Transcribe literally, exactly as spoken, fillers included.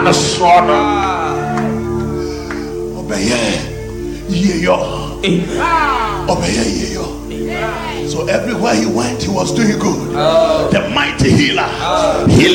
na soɔ no. Obeye yeyo. Obeye yeyo. So everywhere he went, he was doing good. The mighty healer. Healing